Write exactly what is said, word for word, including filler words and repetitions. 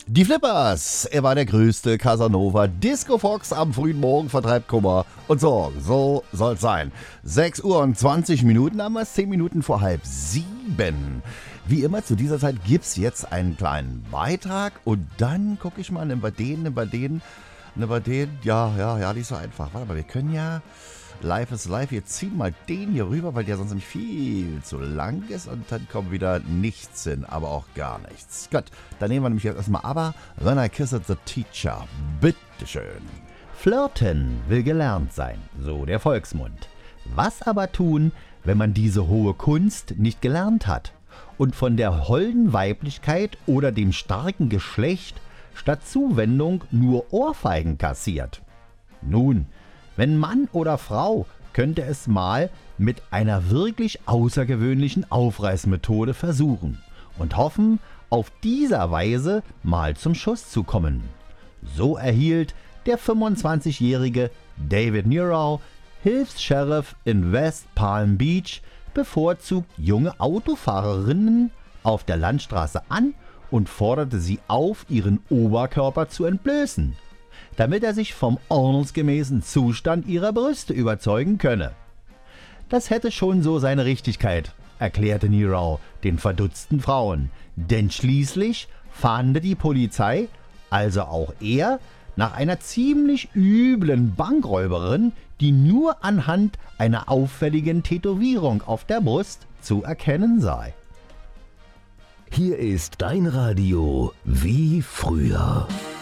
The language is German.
Die Flippers, er war der größte Casanova. Disco Fox am frühen Morgen vertreibt Kummer und Sorgen. So soll's sein. sechs Uhr und zwanzig Minuten, haben wir es zehn Minuten vor halb sieben. Wie immer zu dieser Zeit gibt's jetzt einen kleinen Beitrag und dann gucke ich mal, nehmen wir den, nehmen wir den, nehmen wir den. Ja, ja, ja, nicht so einfach. Warte mal, wir können ja... Live is live. Wir ziehen mal den hier rüber, weil der sonst nämlich viel zu lang ist und dann kommt wieder nichts hin, aber auch gar nichts. Gut, dann nehmen wir nämlich jetzt erstmal aber When I Kissed the Teacher. Bitteschön. Flirten will gelernt sein, so der Volksmund. Was aber tun, wenn man diese hohe Kunst nicht gelernt hat und von der holden Weiblichkeit oder dem starken Geschlecht statt Zuwendung nur Ohrfeigen kassiert? Nun, wenn Mann oder Frau, könnte es mal mit einer wirklich außergewöhnlichen Aufreißmethode versuchen und hoffen, auf dieser Weise mal zum Schuss zu kommen. So erhielt der fünfundzwanzigjährige David Nero, Hilfs-Sheriff in West Palm Beach, bevorzugt junge Autofahrerinnen auf der Landstraße an und forderte sie auf, ihren Oberkörper zu entblößen, damit er sich vom ordnungsgemäßen Zustand ihrer Brüste überzeugen könne. Das hätte schon so seine Richtigkeit, erklärte Nero den verdutzten Frauen, denn schließlich fahnde die Polizei, also auch er, nach einer ziemlich üblen Bankräuberin, die nur anhand einer auffälligen Tätowierung auf der Brust zu erkennen sei. Hier ist dein Radio wie früher.